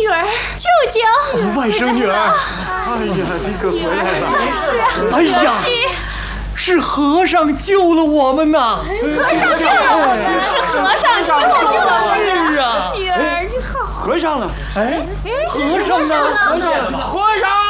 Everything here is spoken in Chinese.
女儿，舅舅， 外甥女儿，哎呀，你可回来了！ 是啊， 哎呀，是和尚救了我们呐！ 和尚救了我们，是和尚救了我们。 是啊， 女儿，你好。 和尚呢？ 哎，和尚呢？ 和尚。